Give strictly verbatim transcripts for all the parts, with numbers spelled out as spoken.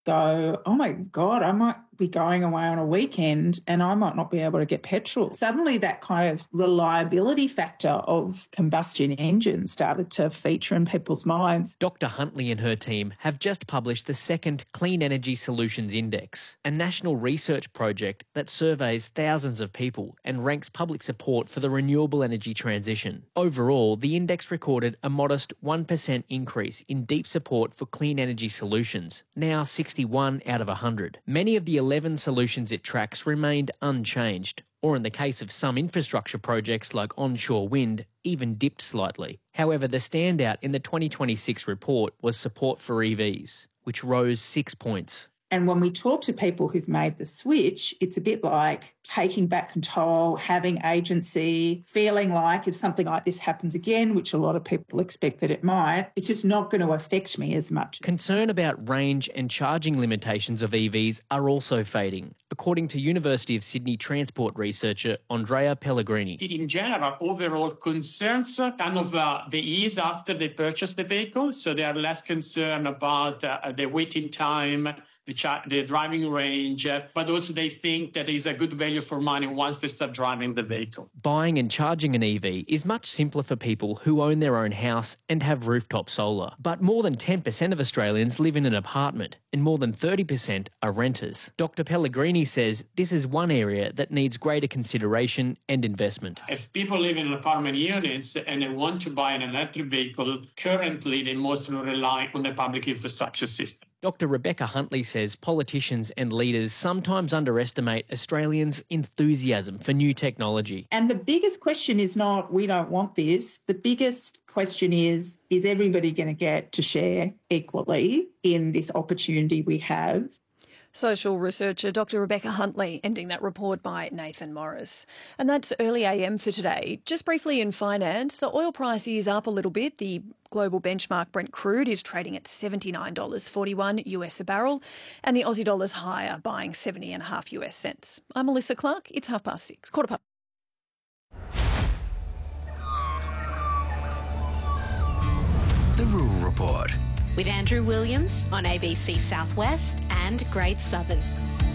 go, oh my God, I might be going away on a weekend and I might not be able to get petrol. Suddenly that kind of reliability factor of combustion engines started to feature in people's minds. Doctor Huntley and her team have just published the second Clean Energy Solutions Index, a national research project that surveys thousands of people and ranks public support for the renewable energy transition. Overall, the index recorded a modest one percent increase in deep support for clean energy solutions, now sixty-one out of one hundred. Many of the eleven solutions it tracks remained unchanged, or in the case of some infrastructure projects like onshore wind, even dipped slightly. However, the standout in the twenty twenty-six report was support for E Vs, which rose six points. And when we talk to people who've made the switch, it's a bit like taking back control, having agency, feeling like if something like this happens again, which a lot of people expect that it might, it's just not going to affect me as much. Concern about range and charging limitations of E Vs are also fading, according to University of Sydney transport researcher Andrea Pellegrini. In general, overall concerns kind of uh, the ease after they purchase the vehicle, so they are less concerned about uh, the waiting time, the, cha- the driving range, uh, but also they think that is a good value for money once they start driving the vehicle. Buying and charging an E V is much simpler for people who own their own house and have rooftop solar. But more than ten percent of Australians live in an apartment and more than thirty percent are renters. Doctor Pellegrini says this is one area that needs greater consideration and investment. If people live in apartment units and they want to buy an electric vehicle, currently they mostly rely on the public infrastructure system. Doctor Rebecca Huntley says politicians and leaders sometimes underestimate Australians' enthusiasm for new technology. And the biggest question is not, we don't want this. The biggest question is, is everybody going to get to share equally in this opportunity we have? Social researcher Doctor Rebecca Huntley, ending that report by Nathan Morris. And that's Early A M for today. Just briefly in finance, the oil price is up a little bit. The global benchmark Brent crude is trading at seventy-nine dollars forty-one US a barrel, and the Aussie dollar's higher, buying seventy and a half US cents. I'm Melissa Clark. It's half past six, quarter past. The Rural Report. With Andrew Williams on A B C Southwest and Great Southern.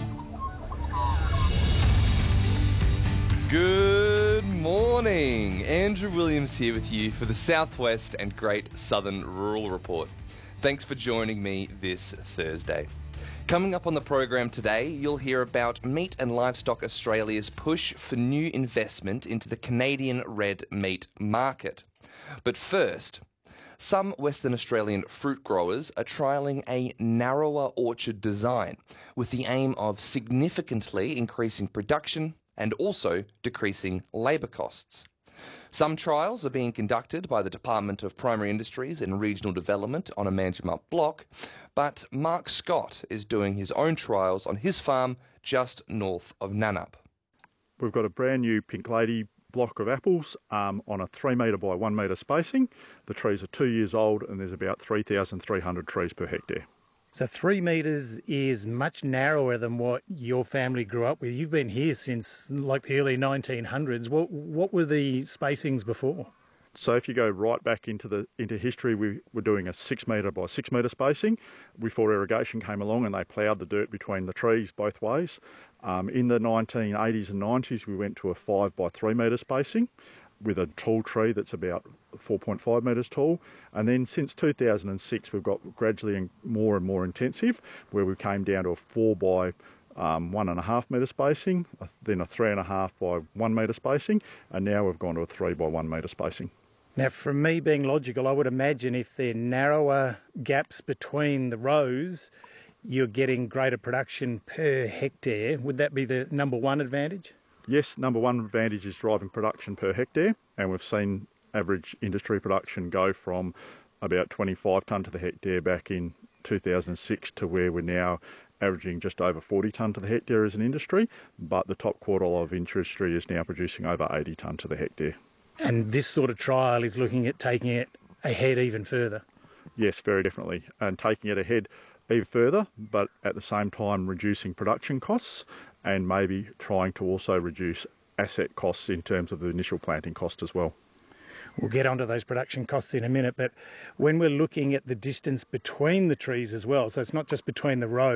Good morning. Andrew Williams here with you for the Southwest and Great Southern Rural Report. Thanks for joining me this Thursday. Coming up on the program today, you'll hear about Meat and Livestock Australia's push for new investment into the Canadian red meat market. But first, some Western Australian fruit growers are trialling a narrower orchard design with the aim of significantly increasing production and also decreasing labour costs. Some trials are being conducted by the Department of Primary Industries and Regional Development on a Manjimup block, but Mark Scott is doing his own trials on his farm just north of Nannup. We've got a brand new Pink Lady block of apples um, on a three metre by one metre spacing. The trees are two years old and there's about three thousand three hundred trees per hectare. So three metres is much narrower than what your family grew up with. You've been here since like the early nineteen hundreds. What what were the spacings before? So if you go right back into the into history, we were doing a six metre by six metre spacing before irrigation came along and they ploughed the dirt between the trees both ways. Um, in the nineteen eighties and nineties, we went to a five by three metre spacing with a tall tree that's about four point five metres tall. And then since two thousand six, we've got gradually more and more intensive, where we came down to a four by um, one and a half metre spacing, then a three and a half by one metre spacing, and now we've gone to a three by one metre spacing. Now, from me being logical, I would imagine if there are narrower gaps between the rows, you're getting greater production per hectare. Would that be the number one advantage? Yes, number one advantage is driving production per hectare, and we've seen average industry production go from about twenty-five tonne to the hectare back in two thousand six to where we're now averaging just over forty tonne to the hectare as an industry, but the top quartile of industry is now producing over eighty tonne to the hectare. And this sort of trial is looking at taking it ahead even further? Yes, very definitely, and taking it ahead even further, but at the same time reducing production costs and maybe trying to also reduce asset costs in terms of the initial planting cost as well. We'll get onto those production costs in a minute, but when we're looking at the distance between the trees as well, so it's not just between the rows,